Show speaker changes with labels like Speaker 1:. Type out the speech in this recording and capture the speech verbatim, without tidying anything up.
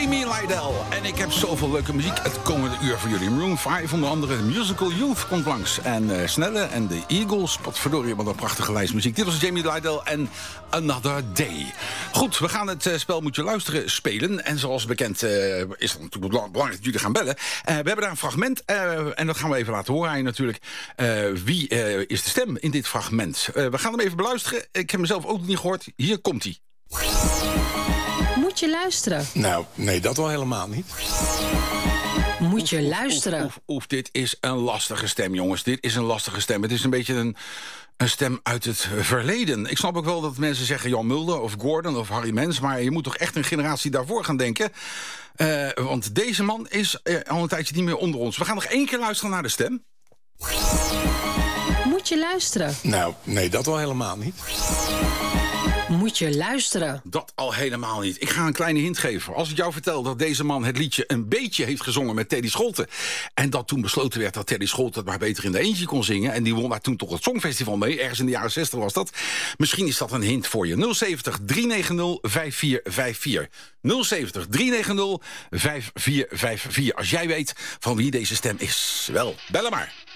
Speaker 1: Jamie Lydell. En ik heb zoveel leuke muziek het komende uur voor jullie. Maroon vijf, onder andere Musical Youth komt langs. En uh, Snelle en de Eagles. Potverdorie, wat een prachtige lijst muziek. Dit was Jamie Lydell en Another Day. Goed, we gaan het uh, spel Moet je luisteren spelen. En zoals bekend uh, is het natuurlijk belangrijk dat jullie gaan bellen. Uh, we hebben daar een fragment. Uh, en dat gaan we even laten horen aan je natuurlijk. Uh, wie uh, is de stem in dit fragment? Uh, we gaan hem even beluisteren. Ik heb mezelf ook nog niet gehoord. Hier komt hij.
Speaker 2: Moet je luisteren?
Speaker 3: Nou, nee, dat wel helemaal niet.
Speaker 2: Moet je luisteren?
Speaker 1: Oef, oef, oef, dit is een lastige stem, jongens. Dit is een lastige stem. Het is een beetje een, een stem uit het verleden. Ik snap ook wel dat mensen zeggen Jan Mulder of Gordon of Harry Mens, maar je moet toch echt een generatie daarvoor gaan denken. Uh, want deze man is uh, al een tijdje niet meer onder ons. We gaan nog één keer luisteren naar de stem.
Speaker 2: Moet je luisteren?
Speaker 3: Nou, nee, dat wel helemaal niet.
Speaker 2: Moet je luisteren?
Speaker 1: Dat al helemaal niet. Ik ga een kleine hint geven. Als ik jou vertel dat deze man het liedje een beetje heeft gezongen met Teddy Scholten, en dat toen besloten werd dat Teddy Scholten het maar beter in de eentje kon zingen, en die won daar toen toch het Songfestival mee, ergens in de jaren zestig was dat. Misschien is dat een hint voor je. nul zeventig, drie negen nul, vijf vier vijf vier. nul zeventig, drie negen nul, vijf vier vijf vier. Als jij weet van wie deze stem is. Wel, bel hem maar.